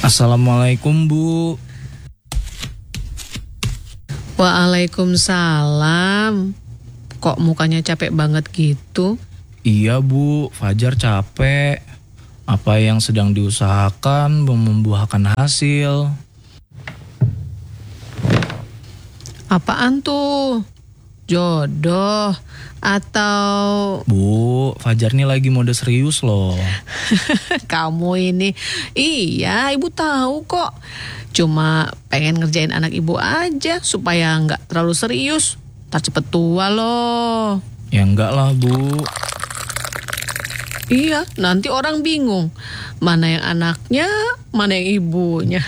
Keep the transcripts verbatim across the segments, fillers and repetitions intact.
Assalamualaikum, Bu. Waalaikumsalam. Kok mukanya capek banget gitu? Iya, Bu. Fajar capek. Apa yang sedang diusahakan belum membuahkan hasil. Apaan tuh? Jodoh atau... Bu, Fajar nih lagi mode serius loh. Kamu ini, iya ibu tahu kok. Cuma pengen ngerjain anak ibu aja supaya nggak terlalu serius. Ntar cepet tua loh. Ya enggak lah, Bu. Iya, nanti orang bingung. Mana yang anaknya, mana yang ibunya.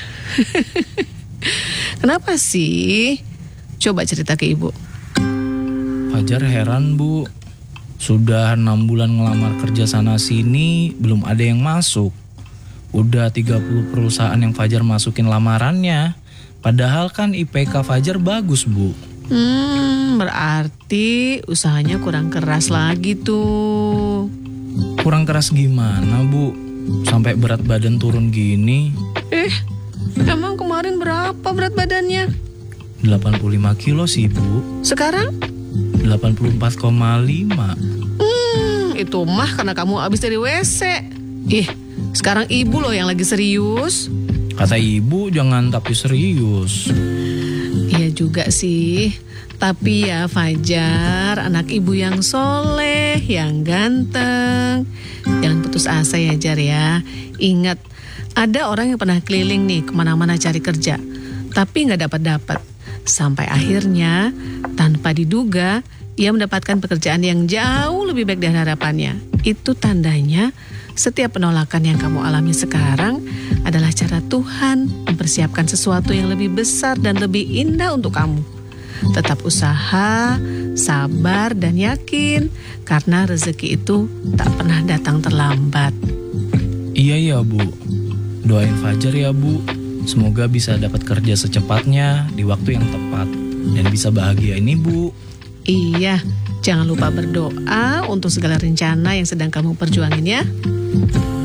Kenapa sih? Coba cerita ke ibu. Fajar heran, Bu. Sudah enam bulan ngelamar kerja sana sini, belum ada yang masuk. Udah tiga puluh perusahaan yang Fajar masukin lamarannya. Padahal kan I P K Fajar bagus, Bu. Hmm, berarti usahanya kurang keras lagi tuh. Kurang keras gimana, Bu? Sampai berat badan turun gini. Eh, emang kemarin berapa berat badannya? delapan puluh lima kilo sih, Bu. Sekarang? delapan puluh empat koma lima. Hmm, itu mah karena kamu habis dari W C. Ih, sekarang ibu loh yang lagi serius. Kata ibu jangan tapi serius. Iya juga sih. Tapi ya Fajar, anak ibu yang soleh, yang ganteng. Jangan putus asa ya Jar ya. Ingat, ada orang yang pernah keliling nih kemana-mana cari kerja, tapi nggak dapat-dapat. Sampai akhirnya, tanpa diduga, ia mendapatkan pekerjaan yang jauh lebih baik dari harapannya. Itu tandanya setiap penolakan yang kamu alami sekarang adalah cara Tuhan mempersiapkan sesuatu yang lebih besar dan lebih indah untuk kamu. Tetap usaha, sabar, dan yakin, karena rezeki itu tak pernah datang terlambat. Iya ya, Bu. Doain Fajar ya, Bu. Semoga bisa dapat kerja secepatnya di waktu yang tepat dan bisa bahagiain Ibu. Iya, jangan lupa berdoa untuk segala rencana yang sedang kamu perjuangin ya.